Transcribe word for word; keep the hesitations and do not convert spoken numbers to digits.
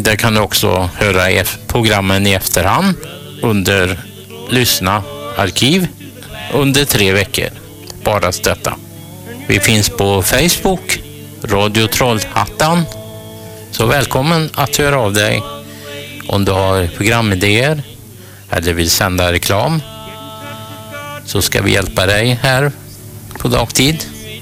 Där kan du också höra programmen i efterhand under Lyssna arkiv under tre veckor. Bara detta. Vi finns på Facebook, Radio Trollhättan. Så välkommen att höra av dig om du har programidéer eller vill sända reklam. Så ska vi hjälpa dig här på dagtid.